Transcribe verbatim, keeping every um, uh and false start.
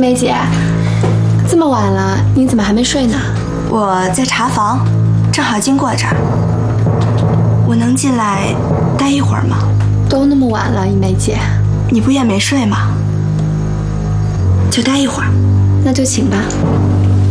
梅姐，这么晚了，你怎么还没睡呢？ 我在茶房，正好经过这儿。我能进来待一会儿吗？ 都那么晚了，一梅姐， 你不也没睡吗？就待一会儿。 那就请吧。